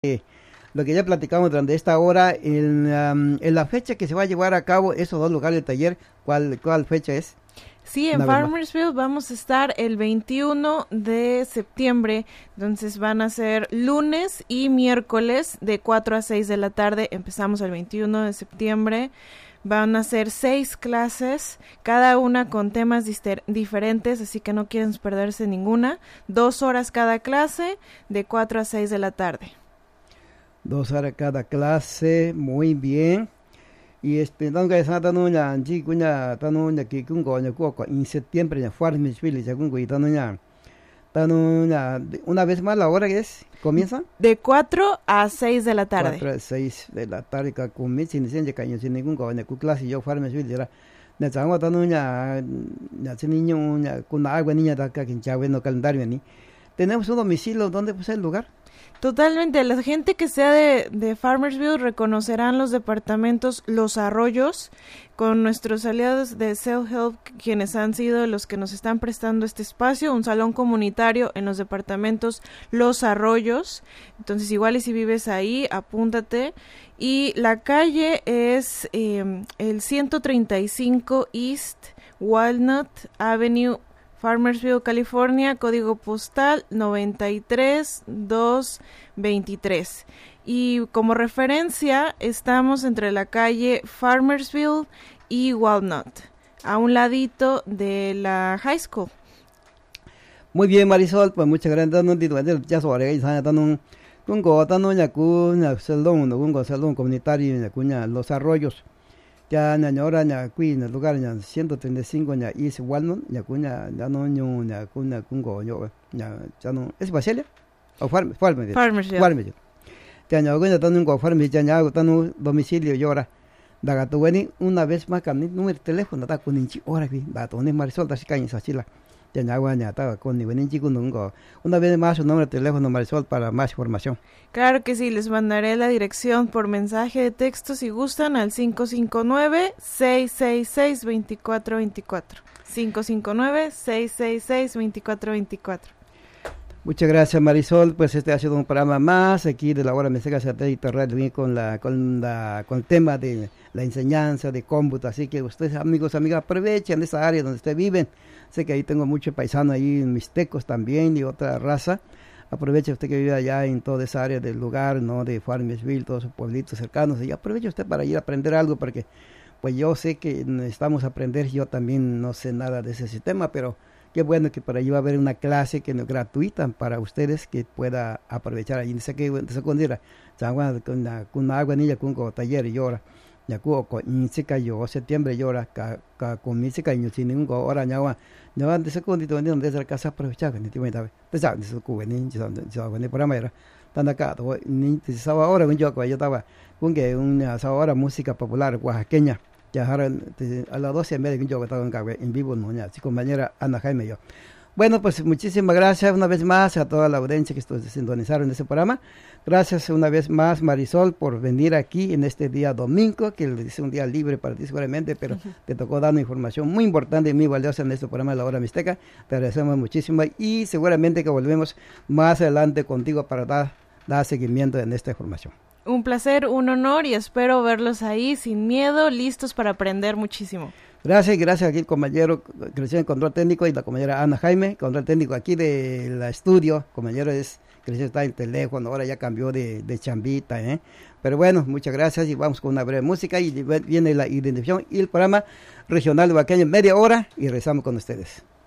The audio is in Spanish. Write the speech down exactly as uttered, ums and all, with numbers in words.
eh, lo que ya platicamos durante esta hora, en, um, en la fecha que se va a llevar a cabo esos dos lugares de taller, ¿cuál, cuál fecha es? Sí, en Farmersville vamos a estar el veintiuno de septiembre, entonces van a ser lunes y miércoles de cuatro a seis de la tarde, empezamos el veintiuno de septiembre, van a ser seis clases, cada una con temas dister- diferentes, así que no quieren perderse ninguna, dos horas cada clase de cuatro a seis de la tarde. Dos horas cada clase, muy bien. Y esperando que esa tanuña, chicuña, tanuña, que kungo, ña cuoco, en septiembre, ya Farmersville, ya kungo, y tanuña, tanuña, una vez más, la hora que es, comienza. De cuatro a seis de la tarde. cuatro a seis de la tarde, que comienza, sin decir, que sin ningún go, ña cu clase, yo Farmersville, ya, ña changua tanuña, ña ese niño, ña con agua, niña, da acá, que ya bueno calendario, ni. Tenemos un domicilio, ¿dónde pues el lugar? Totalmente, la gente que sea de, de Farmersville reconocerán los departamentos Los Arroyos con nuestros aliados de Self Help, quienes han sido los que nos están prestando este espacio, un salón comunitario en los departamentos Los Arroyos. Entonces igual y si vives ahí, apúntate. Y la calle es eh, el ciento treinta y cinco East Walnut Avenue, Farmersville, California, código postal noventa y tres mil doscientos veintitrés. Y como referencia, estamos entre la calle Farmersville y Walnut, a un ladito de la high school. Muy bien, Marisol, pues muchas gracias. No digo, ya sobre ahí están un kungo, tano ya cuña salón, no kungo salón comunitario ya cuña Los Arroyos. Ya ña ahora ña kui en el lugar ña ciento treinta y cinco ña East Walnut ña cuña ya no ño ña cuña kungo ño ña ya no es Baselia o Farm Farm Farm ya ña cuña tano kungo Farm ya ña tano domicilio llora daga tu weni una vez más camni número de teléfono ta con inchi hora vi da to ne Marisol ta sikaña sachila ya ña guaña ta con ni weni chico nungo una vez más su número de teléfono Marisol para más información. Claro que sí, les mandaré la dirección por mensaje de texto si gustan al cinco cinco nueve, seis seis seis, dos cuatro dos cuatro. cinco cinco nueve, seis seis seis, dos cuatro dos cuatro. Muchas gracias, Marisol. Pues este ha sido un programa más aquí de la hora Mixteca Satélite Radio con la con la con el tema de la enseñanza de cómputo. Así que ustedes, amigos, amigas, aprovechen esa área donde ustedes viven. Sé que ahí tengo muchos paisanos ahí, mixtecos también y otra raza. Aproveche usted que vive allá en toda esa área del lugar, ¿no? De Farmersville, todos esos pueblitos cercanos. Y aproveche usted para ir a aprender algo, porque pues yo sé que necesitamos aprender. Yo también no sé nada de ese sistema, pero qué bueno que por ahí va a haber una clase que no gratuita para ustedes que pueda aprovechar allí. Dice que de secundaria, con la con agua niña con taller y llora. Ya con música yo septiembre llora con música y sin ningún hora ñawa ñawa de secundaria donde es la casa aprovechar ni tiene nada. Entonces de su cuba ni yo yo ni por amera. Tan acá ni se sabe ahora con yo yo estaba con que una ahora música popular oaxaqueña. Ya a las doce y media que yo estaba en vivo, no, ya, así compañera Ana Jaime y yo. Bueno, pues muchísimas gracias una vez más a toda la audiencia que se sintonizaron en este programa. Gracias una vez más, Marisol, por venir aquí en este día domingo, que es un día libre para ti seguramente, pero uh-huh. Te tocó dar una información muy importante y muy valiosa en este programa de La Hora Mixteca. Te agradecemos muchísimo y seguramente que volvemos más adelante contigo para dar, dar seguimiento en esta información. Un placer, un honor y espero verlos ahí sin miedo, listos para aprender muchísimo. Gracias, gracias aquí el compañero creció en control técnico y la compañera Ana Jaime, control técnico aquí del estudio. Compañero es creció está en teléfono, ahora ya cambió de, de chambita, ¿eh? Pero bueno, muchas gracias y vamos con una breve música y viene la identificación y el programa regional de Huaqueña en media hora y regresamos con ustedes.